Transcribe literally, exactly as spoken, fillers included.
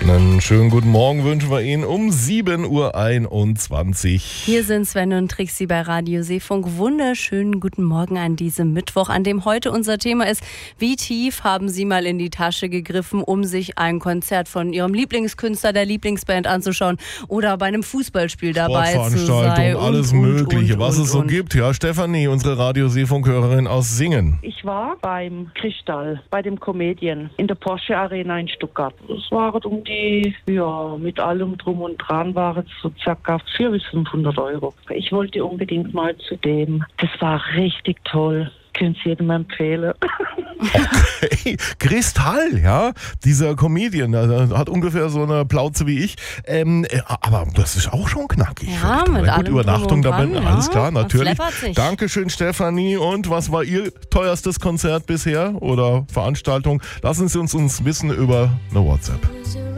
Einen schönen guten Morgen wünschen wir Ihnen um sieben Uhr einundzwanzig. Hier sind Sven und Trixi bei Radio Seefunk. Wunderschönen guten Morgen an diesem Mittwoch, an dem heute unser Thema ist: Wie tief haben Sie mal in die Tasche gegriffen, um sich ein Konzert von Ihrem Lieblingskünstler, der Lieblingsband anzuschauen oder bei einem Fußballspiel dabei zu sein? Und, alles und, Mögliche, und, was und, es so und. gibt. Ja, Stefanie, unsere Radio Seefunk-Hörerin aus Singen. Ich war beim Kristall, bei dem Comedian in der Porsche Arena in Stuttgart. Das waren um die Ja, mit allem drum und dran waren es so circa vierhundert bis fünfhundert Euro. Ich wollte unbedingt mal zu dem. Das war richtig toll. Können Sie jedem empfehlen. Okay, Kristall, ja, dieser Comedian, der hat ungefähr so eine Plauze wie ich, ähm, aber das ist auch schon knackig. Ja, mit Gut, allem Übernachtung drum und dabei, dran, alles ja, klar, natürlich. sich. Dankeschön, Stefanie. Und was war Ihr teuerstes Konzert bisher oder Veranstaltung? Lassen Sie uns uns wissen über eine WhatsApp.